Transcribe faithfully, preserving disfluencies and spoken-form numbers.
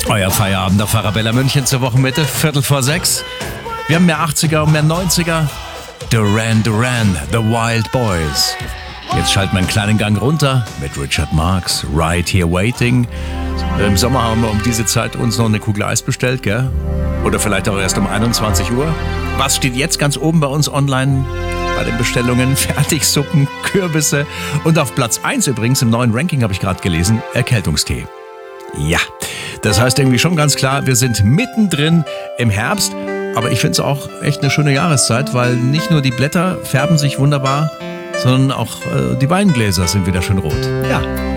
Euer Feierabend auf Arabella München zur Wochenmitte, Viertel vor sechs. Wir haben mehr achtziger und mehr neunziger. Duran Duran, The Wild Boys. Jetzt schalten wir einen kleinen Gang runter mit Richard Marx, Right Here Waiting. Im Sommer haben wir um diese Zeit uns noch eine Kugel Eis bestellt, gell? Oder vielleicht auch erst um einundzwanzig Uhr. Was steht jetzt ganz oben bei uns online bei den Bestellungen? Fertigsuppen, Kürbisse und auf Platz eins übrigens im neuen Ranking habe ich gerade gelesen, Erkältungstee. Ja, das heißt irgendwie schon ganz klar, wir sind mittendrin im Herbst. Aber ich finde es auch echt eine schöne Jahreszeit, weil nicht nur die Blätter färben sich wunderbar, sondern auch äh, die Weingläser sind wieder schön rot. Ja.